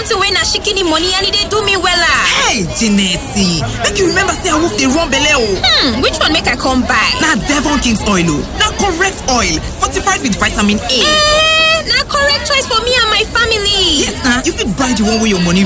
something when na shikini money and they do me wella. Hey, Jeanette, make you remember say I wolf dey run belle o. Which one make I come buy? Na Devon King's oil o. Na correct oil, fortified with vitamin A. Na correct choice for me and my family. Yes, na. You fit buy the one wey your money